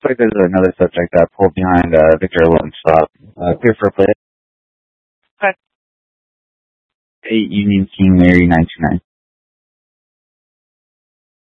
Looks like there's another subject that pulled behind Victor Alone stop. Clear for a play. Okay. 8 Union King Mary 929.